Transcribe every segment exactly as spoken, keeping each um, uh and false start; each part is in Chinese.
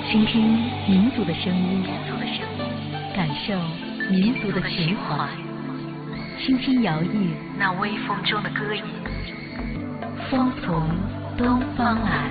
倾听民族的声音，感受民族的情怀，轻轻摇曳那微风中的歌吟，风从东方来。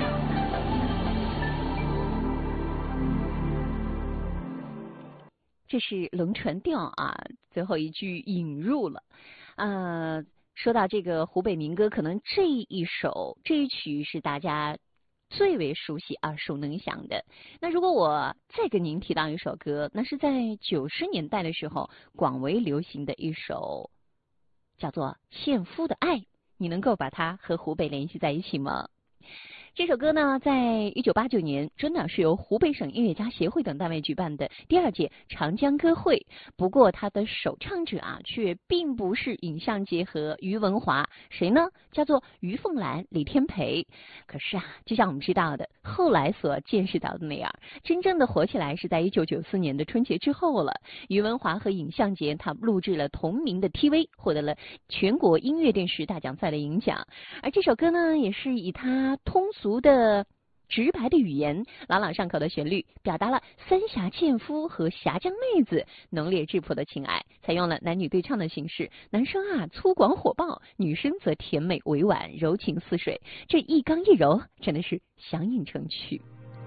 这是龙船调啊，最后一句引入了。呃，说到这个湖北民歌，可能这一首这一曲是大家最为熟悉、耳熟能详的。那如果我再跟您提到一首歌，那是在九十年代的时候广为流行的一首，叫做《献夫的爱》，你能够把它和湖北联系在一起吗？这首歌呢，在一九八九年，真的是由湖北省音乐家协会等单位举办的第二届长江歌会。不过，它的首唱者啊，却并不是尹相杰和于文华，谁呢？叫做于凤兰、李天培。可是啊，就像我们知道的，后来所见识到的那样，真正的火起来是在一九九四年的春节之后了。于文华和尹相杰他录制了同名的 T V， 获得了全国音乐电视大奖赛的银奖。而这首歌呢，也是以他通俗俗的直白的语言，朗朗上口的旋律，表达了三峡纤夫和峡江妹子浓烈质朴的情爱，采用了男女对唱的形式，男生啊粗犷火爆，女生则甜美委婉，柔情似水，这一刚一柔真的是相映成趣。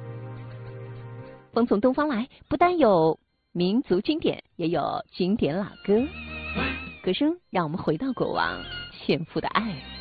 风从东方来，不单有民族经典，也有经典老歌，歌声让我们回到过往，献夫的爱。